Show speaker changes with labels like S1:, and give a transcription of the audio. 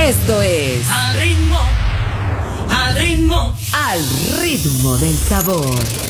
S1: Esto es
S2: Al ritmo, al ritmo.
S1: Al ritmo del sabor.